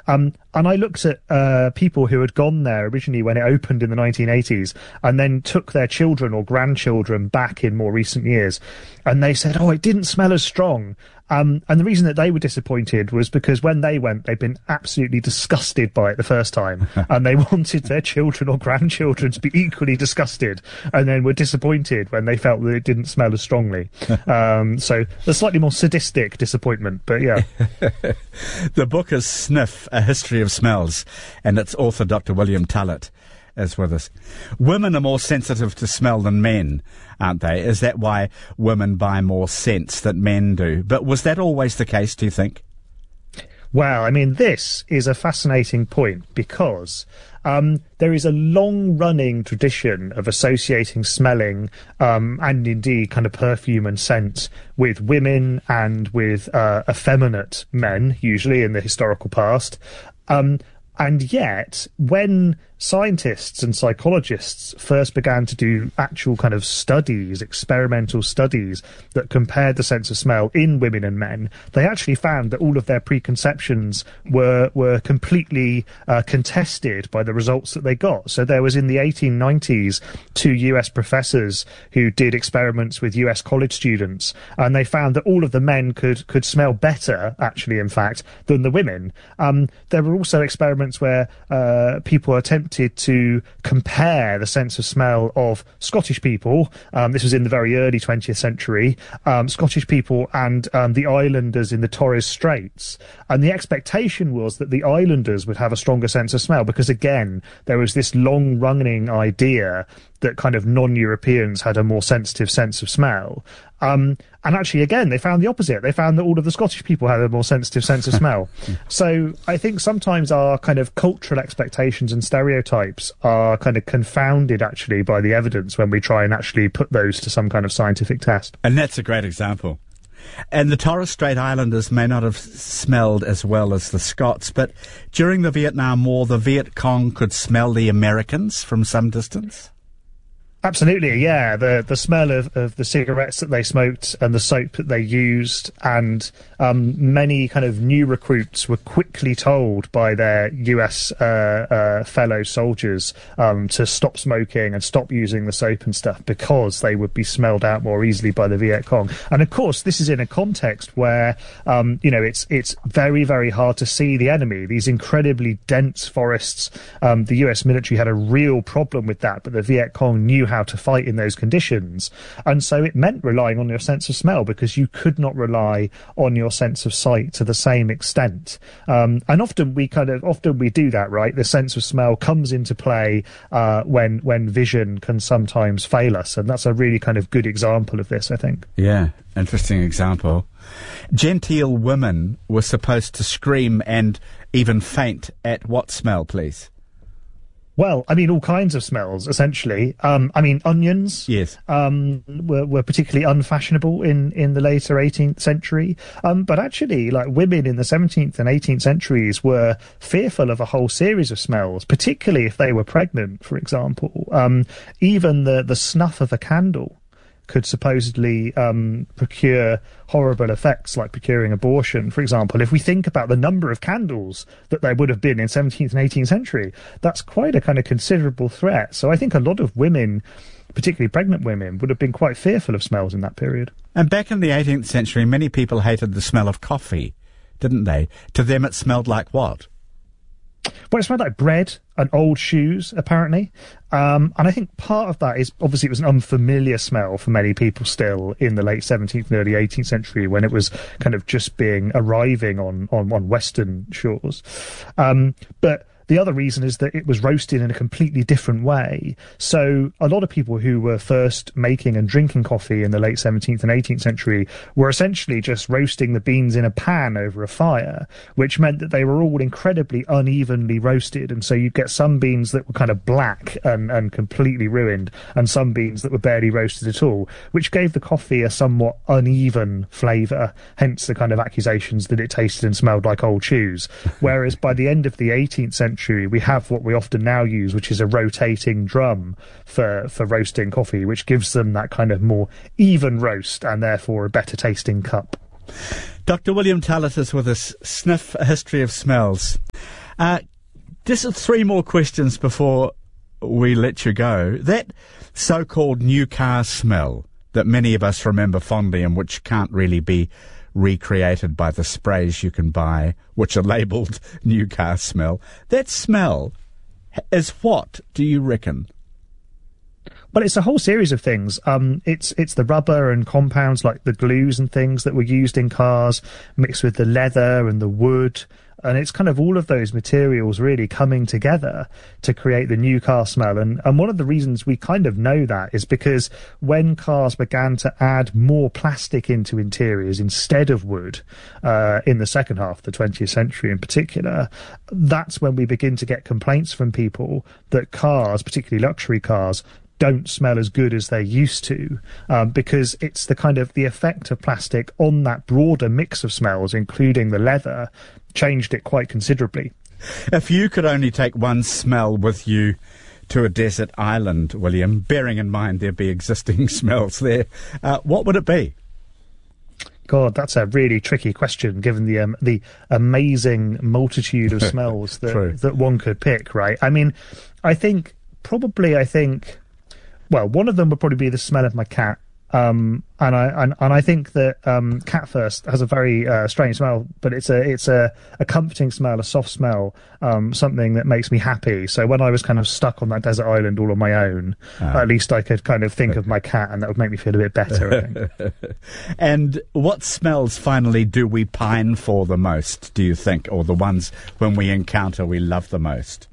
And I looked at people who had gone there originally when it opened in the 1980s and then took their children or grandchildren back in more recent years. And they said, oh, it didn't smell as strong. And the reason that they were disappointed was because when they went, they'd been absolutely disgusted by it the first time. And they wanted their children or grandchildren to be equally disgusted, and then were disappointed when they felt that it didn't smell as strongly. So a slightly more sadistic disappointment, but yeah. The book is Sniff, A History of Smells, and its author, Dr. William Tullett, is with us. Women are more sensitive to smell than men, aren't they? Is that why women buy more scents than men do? But was that always the case, do you think? Well, I mean, this is a fascinating point because there is a long-running tradition of associating smelling and indeed kind of perfume and scent with women and with effeminate men, usually in the historical past. And yet, when scientists and psychologists first began to do actual kind of studies, experimental studies that compared the sense of smell in women and men, they actually found that all of their preconceptions were completely contested by the results that they got. So there was in the 1890s 2 US professors who did experiments with US college students, and they found that all of the men could smell better, actually, in fact, than the women. There were also experiments where people attempted to compare the sense of smell of Scottish people. This was in the very early 20th century. Scottish people and the islanders in the Torres Straits. And the expectation was that the islanders would have a stronger sense of smell because, again, there was this long-running idea that kind of non-Europeans had a more sensitive sense of smell. And actually, again, they found the opposite. They found that all of the Scottish people had a more sensitive sense of smell. So I think sometimes our kind of cultural expectations and stereotypes are kind of confounded, actually, by the evidence when we try and actually put those to some kind of scientific test. And that's a great example. And the Torres Strait Islanders may not have smelled as well as the Scots, but during the Vietnam War, the Viet Cong could smell the Americans from some distance? Absolutely, yeah. The smell of the cigarettes that they smoked and the soap that they used, and many kind of new recruits were quickly told by their US fellow soldiers to stop smoking and stop using the soap and stuff because they would be smelled out more easily by the Viet Cong. And of course, this is in a context where it's very, very hard to see the enemy. These incredibly dense forests. The US military had a real problem with that, but the Viet Cong knew how to fight in those conditions, and so it meant relying on your sense of smell because you could not rely on your sense of sight to the same extent. And often we do that, right? The sense of smell comes into play when vision can sometimes fail us, and that's a really kind of good example of this, I think. Yeah, interesting example. Genteel women were supposed to scream and even faint at what smell, please? Well, I mean, all kinds of smells, essentially. I mean, onions yes. were particularly unfashionable in the later 18th century. But actually, like, women in the 17th and 18th centuries were fearful of a whole series of smells, particularly if they were pregnant, for example. Even the snuff of a candle could supposedly procure horrible effects, like procuring abortion, for example. If we think about the number of candles that there would have been in 17th and 18th century, that's quite a kind of considerable threat. So I think a lot of women, particularly pregnant women, would have been quite fearful of smells in that period. And back in the 18th century, many people hated the smell of coffee, didn't they? To them it smelled like what? Well, it smelled like bread and old shoes, apparently. And I think part of that is, obviously, it was an unfamiliar smell for many people still in the late 17th and early 18th century when it was kind of just arriving on Western shores. But the other reason is that it was roasted in a completely different way. So a lot of people who were first making and drinking coffee in the late 17th and 18th century were essentially just roasting the beans in a pan over a fire, which meant that they were all incredibly unevenly roasted. And so you'd get some beans that were kind of black and completely ruined, and some beans that were barely roasted at all, which gave the coffee a somewhat uneven flavour, hence the kind of accusations that it tasted and smelled like old shoes. Whereas by the end of the 18th century, we have what we often now use, which is a rotating drum for roasting coffee, which gives them that kind of more even roast and therefore a better tasting cup. Dr. William Tallett is with us. Sniff, A History of Smells. Just 3 more questions before we let you go. That so-called new car smell that many of us remember fondly and which can't really be recreated by the sprays you can buy, which are labelled new car smell, that smell is what, do you reckon? Well, it's a whole series of things. It's the rubber and compounds like the glues and things that were used in cars, mixed with the leather and the wood. And it's kind of all of those materials really coming together to create the new car smell. And one of the reasons we kind of know that is because when cars began to add more plastic into interiors instead of wood, in the second half of the 20th century in particular, that's when we begin to get complaints from people that cars, particularly luxury cars, don't smell as good as they used to, because it's the kind of the effect of plastic on that broader mix of smells, including the leather, changed it quite considerably. If you could only take one smell with you to a desert island, William, bearing in mind there'd be existing smells there, what would it be? God, that's a really tricky question, given the amazing multitude of smells that one could pick, right? I mean, I think, well, one of them would probably be the smell of my cat. And I think that cat first has a very strange smell, but it's a comforting smell, a soft smell, something that makes me happy. So when I was kind of stuck on that desert island all on my own, at least I could kind of think of my cat, and that would make me feel a bit better, I think. And what smells finally do we pine for the most, do you think, or the ones when we encounter we love the most?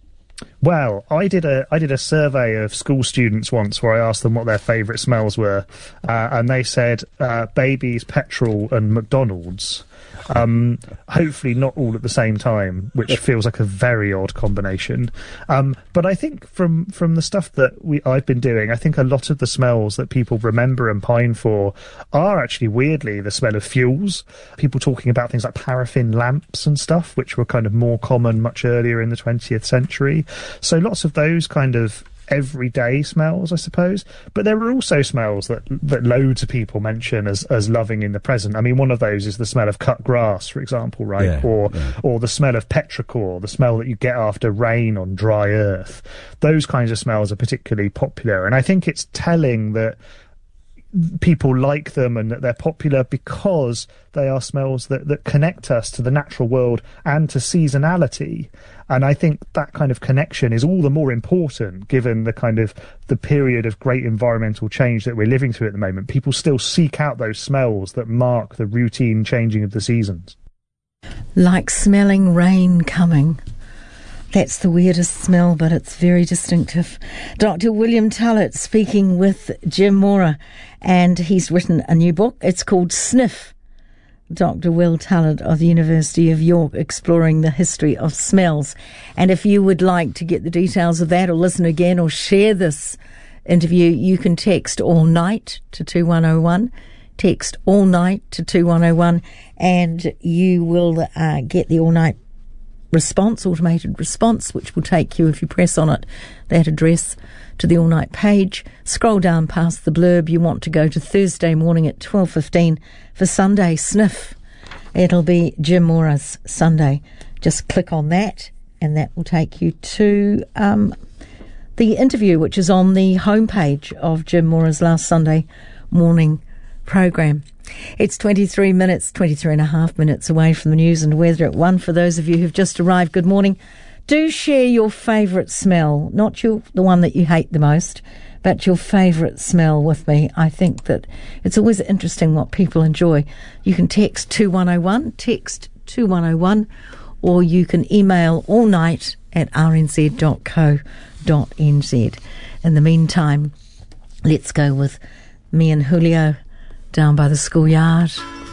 Well, I did a survey of school students once where I asked them what their favourite smells were, and they said babies, petrol, and McDonald's. Hopefully not all at the same time, which feels like a very odd combination. But I think from the stuff that I've been doing, I think a lot of the smells that people remember and pine for are actually weirdly the smell of fuels. People talking about things like paraffin lamps and stuff, which were kind of more common much earlier in the 20th century. So lots of those kind of everyday smells, I suppose, but there are also smells that loads of people mention as loving in the present. I mean, one of those is the smell of cut grass, for example, right? Yeah, or the smell of petrichor, the smell that you get after rain on dry earth. Those kinds of smells are particularly popular, and I think it's telling that people like them and that they're popular because they are smells that connect us to the natural world and to seasonality. And I think that kind of connection is all the more important given the period of great environmental change that we're living through at the moment. People still seek out those smells that mark the routine changing of the seasons. Like smelling rain coming. That's the weirdest smell, but it's very distinctive. Dr. William Tallett speaking with Jim Mora, and he's written a new book. It's called Sniff. Dr. Will Tallett of the University of York, exploring the history of smells. And if you would like to get the details of that or listen again or share this interview, you can text all night to 2101. Text all night to 2101, and you will get the all night response, automated response, which will take you, if you press on it, that address to the all night page. Scroll down past the blurb. You want to go to Thursday morning at 12:15 for Sunday Sniff. It'll be Jim Mora's Sunday. Just click on that, and that will take you to the interview, which is on the homepage of Jim Mora's last Sunday morning program. It's 23 and a half minutes away from the news and weather at 1. For those of you who've just arrived, good morning. Do share your favourite smell, not the one that you hate the most, but your favourite smell with me. I think that it's always interesting what people enjoy. You can text 2101, or you can email allnight@rnz.co.nz. In the meantime, let's go with me and Julio down by the schoolyard.